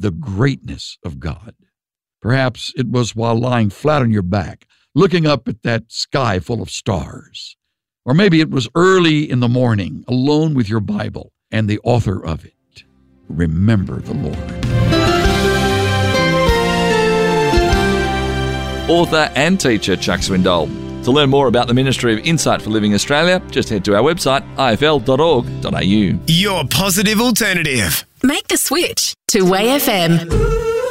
the greatness of God. Perhaps it was while lying flat on your back, looking up at that sky full of stars. Or maybe it was early in the morning, alone with your Bible and the author of it. Remember the Lord. Author and teacher Chuck Swindoll. To learn more about the Ministry of Insight for Living Australia, just head to our website, ifl.org.au. Your positive alternative. Make the switch to Way FM.